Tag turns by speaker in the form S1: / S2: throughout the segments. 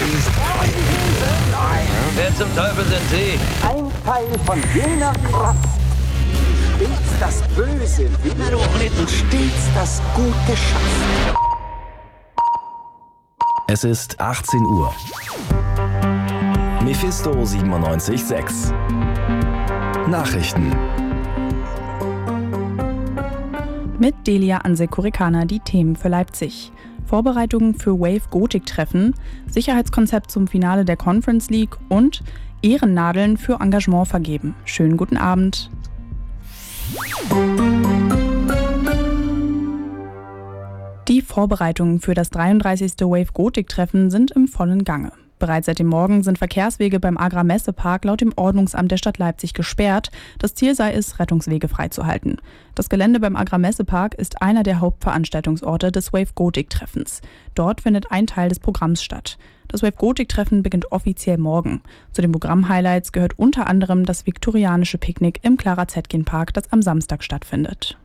S1: ist
S2: Wer zum Teufel sind Sie?
S3: ein Teil von jener Kraft, die stets das Böse will und stets das Gute schafft.
S4: Es ist 18 Uhr. Mephisto 97.6. Nachrichten.
S5: Mit Delia Anse-Kurikana die Themen für Leipzig. Vorbereitungen für Wave-Gotik-Treffen, Sicherheitskonzept zum Finale der Conference League und Ehrennadeln für Engagement vergeben. Schönen guten Abend. Die Vorbereitungen für das 33. Wave-Gotik-Treffen sind im vollen Gange. Bereits seit dem Morgen sind Verkehrswege beim Agrar-Messe-Park laut dem Ordnungsamt der Stadt Leipzig gesperrt. Das Ziel sei es, Rettungswege freizuhalten. Das Gelände beim Agrar-Messe-Park ist einer der Hauptveranstaltungsorte des Wave-Gotik-Treffens. Dort findet ein Teil des Programms statt. Das Wave-Gotik-Treffen beginnt offiziell morgen. Zu den Programm-Highlights gehört unter anderem das viktorianische Picknick im Clara-Zetkin-Park, das am Samstag stattfindet.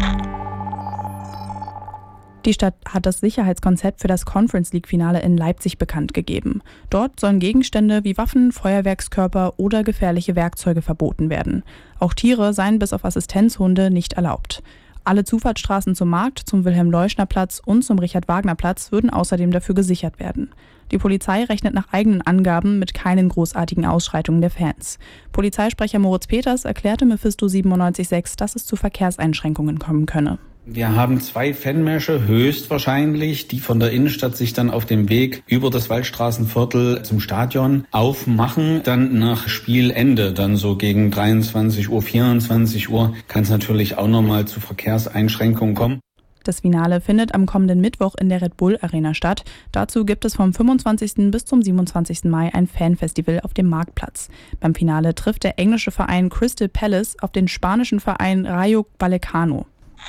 S5: Die Stadt hat das Sicherheitskonzept für das Conference League-Finale in Leipzig bekannt gegeben. Dort sollen Gegenstände wie Waffen, Feuerwerkskörper oder gefährliche Werkzeuge verboten werden. Auch Tiere seien bis auf Assistenzhunde nicht erlaubt. Alle Zufahrtsstraßen zum Markt, zum Wilhelm-Leuschner-Platz und zum Richard-Wagner-Platz würden außerdem dafür gesichert werden. Die Polizei rechnet nach eigenen Angaben mit keinen großartigen Ausschreitungen der Fans. Polizeisprecher Moritz Peters erklärte Mephisto 97.6, dass es zu Verkehrseinschränkungen kommen könne.
S6: Wir haben 2 Fanmärsche, höchstwahrscheinlich, die von der Innenstadt sich dann auf dem Weg über das Waldstraßenviertel zum Stadion aufmachen. Dann nach Spielende, dann so gegen 23 Uhr, 24 Uhr, kann es natürlich auch nochmal zu Verkehrseinschränkungen kommen.
S5: Das Finale findet am kommenden Mittwoch in der Red Bull Arena statt. Dazu gibt es vom 25. bis zum 27. Mai ein Fanfestival auf dem Marktplatz. Beim Finale trifft der englische Verein Crystal Palace auf den spanischen Verein Rayo Vallecano.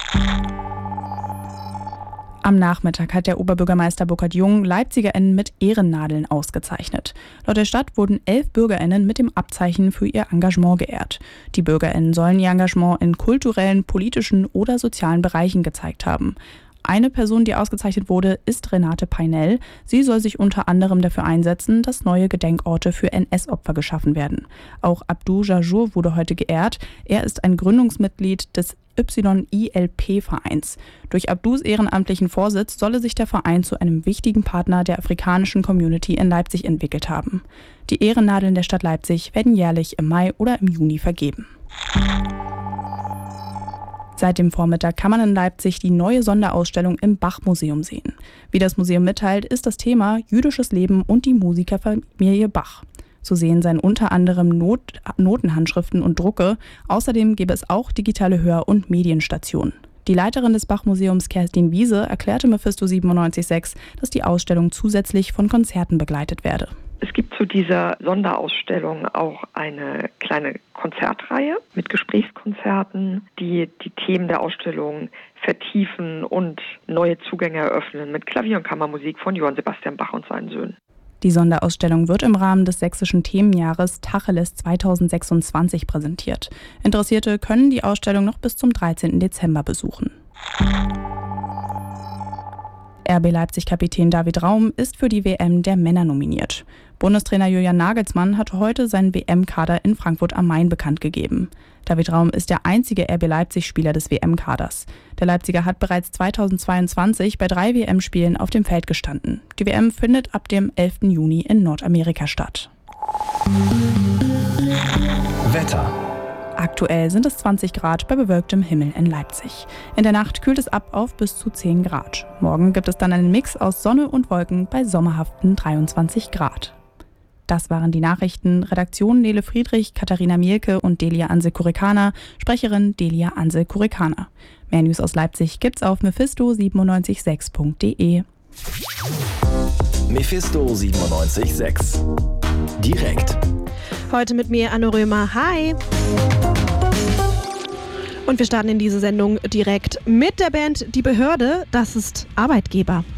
S5: Am Nachmittag hat der Oberbürgermeister Burkhard Jung LeipzigerInnen mit Ehrennadeln ausgezeichnet. Laut der Stadt wurden 11 BürgerInnen mit dem Abzeichen für ihr Engagement geehrt. Die BürgerInnen sollen ihr Engagement in kulturellen, politischen oder sozialen Bereichen gezeigt haben. Eine Person, die ausgezeichnet wurde, ist Renate Peinell. Sie soll sich unter anderem dafür einsetzen, dass neue Gedenkorte für NS-Opfer geschaffen werden. Auch Abdou Jajour wurde heute geehrt. Er ist ein Gründungsmitglied des YILP-Vereins. Durch Abdous ehrenamtlichen Vorsitz solle sich der Verein zu einem wichtigen Partner der afrikanischen Community in Leipzig entwickelt haben. Die Ehrennadeln der Stadt Leipzig werden jährlich im Mai oder im Juni vergeben. Seit dem Vormittag kann man in Leipzig die neue Sonderausstellung im Bach-Museum sehen. Wie das Museum mitteilt, ist das Thema jüdisches Leben und die Musikerfamilie Bach. Zu sehen seien unter anderem Notenhandschriften und Drucke. Außerdem gäbe es auch digitale Hör- und Medienstationen. Die Leiterin des Bach-Museums, Kerstin Wiese, erklärte Mephisto 97.6, dass die Ausstellung zusätzlich von Konzerten begleitet werde.
S7: Es gibt zu dieser Sonderausstellung auch eine kleine Konzertreihe mit Gesprächskonzerten, die die Themen der Ausstellung vertiefen und neue Zugänge eröffnen mit Klavier- und Kammermusik von Johann Sebastian Bach und seinen Söhnen.
S5: Die Sonderausstellung wird im Rahmen des sächsischen Themenjahres Tacheles 2026 präsentiert. Interessierte können die Ausstellung noch bis zum 13. Dezember besuchen. RB Leipzig-Kapitän David Raum ist für die WM der Männer nominiert. Bundestrainer Julian Nagelsmann hat heute seinen WM-Kader in Frankfurt am Main bekannt gegeben. David Raum ist der einzige RB Leipzig-Spieler des WM-Kaders. Der Leipziger hat bereits 2022 bei 3 WM-Spielen auf dem Feld gestanden. Die WM findet ab dem 11. Juni in Nordamerika statt.
S4: Wetter.
S5: Aktuell sind es 20 Grad bei bewölktem Himmel in Leipzig. In der Nacht kühlt es ab auf bis zu 10 Grad. Morgen gibt es dann einen Mix aus Sonne und Wolken bei sommerhaften 23 Grad. Das waren die Nachrichten. Redaktion Nele Friedrich, Katharina Mielke und Delia Anse-Kurikana. Sprecherin Delia Anse-Kurikana. Mehr News aus Leipzig gibt's auf mephisto976.de.
S4: Mephisto 97.6. Direkt.
S8: Heute mit mir Anne Römer. Hi! Und wir starten in diese Sendung direkt mit der Band Die Behörde. Das ist Arbeitgeber.